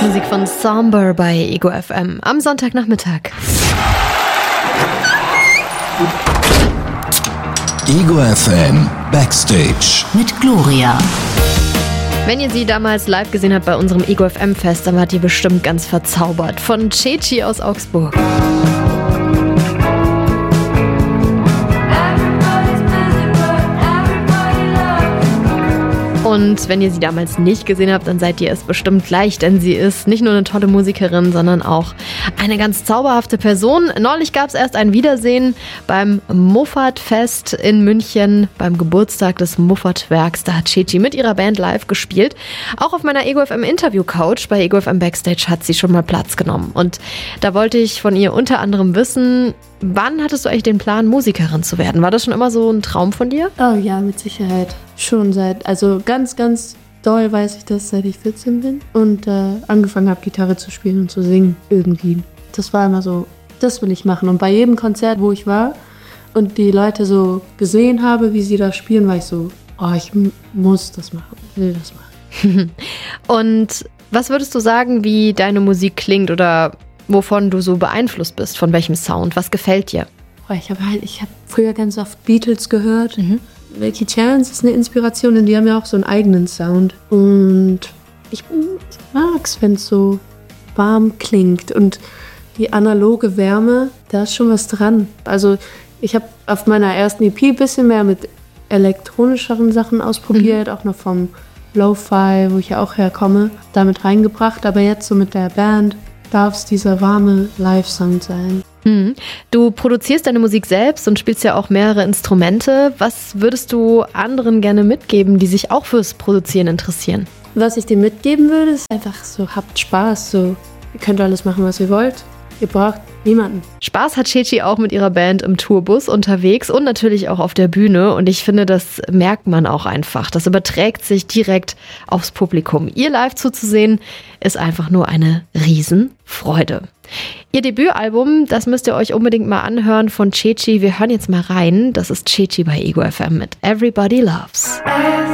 Musik von Somber bei Ego FM am Sonntagnachmittag. Ego FM Backstage mit Gloria. Wenn ihr sie damals live gesehen habt bei unserem Ego FM Fest, dann wart ihr bestimmt ganz verzaubert. Von Ceci aus Augsburg. Und wenn ihr sie damals nicht gesehen habt, dann seid ihr es bestimmt gleich, denn sie ist nicht nur eine tolle Musikerin, sondern auch eine ganz zauberhafte Person. Neulich gab es erst ein Wiedersehen beim Muffat-Fest in München, beim Geburtstag des Muffat-Werks. Da hat Ceci mit ihrer Band live gespielt. Auch auf meiner Ego FM Interview-Couch bei Ego FM Backstage hat sie schon mal Platz genommen. Und da wollte ich von ihr unter anderem wissen, wann hattest du eigentlich den Plan, Musikerin zu werden? War das schon immer so ein Traum von dir? Oh ja, mit Sicherheit. Schon also ganz, ganz doll weiß ich das, seit ich 14 bin und angefangen habe, Gitarre zu spielen und zu singen irgendwie. Das war immer so, das will ich machen. Und bei jedem Konzert, wo ich war und die Leute so gesehen habe, wie sie da spielen, war ich so, oh, ich muss das machen, ich will das machen. Und was würdest du sagen, wie deine Musik klingt oder wovon du so beeinflusst bist? Von welchem Sound? Was gefällt dir? Oh, ich hab früher ganz oft Beatles gehört. Milky Chance ist eine Inspiration, denn die haben ja auch so einen eigenen Sound. Und ich mag's, wenn es so warm klingt. Und die analoge Wärme, da ist schon was dran. Also ich habe auf meiner ersten EP ein bisschen mehr mit elektronischeren Sachen ausprobiert, auch noch vom Lo-Fi, wo ich ja auch herkomme, damit reingebracht. Aber jetzt so mit der Band darf es dieser warme Live-Sound sein. Du produzierst deine Musik selbst und spielst ja auch mehrere Instrumente. Was würdest du anderen gerne mitgeben, die sich auch fürs Produzieren interessieren? Was ich dir mitgeben würde, ist einfach so, habt Spaß. So, ihr könnt alles machen, was ihr wollt. Ihr braucht niemanden. Spaß hat Ceci auch mit ihrer Band im Tourbus unterwegs und natürlich auch auf der Bühne. Und ich finde, das merkt man auch einfach. Das überträgt sich direkt aufs Publikum. Ihr live zuzusehen, ist einfach nur eine Riesenfreude. Ihr Debütalbum, das müsst ihr euch unbedingt mal anhören von Ceci. Wir hören jetzt mal rein. Das ist Ceci bei Ego FM mit Everybody Loves.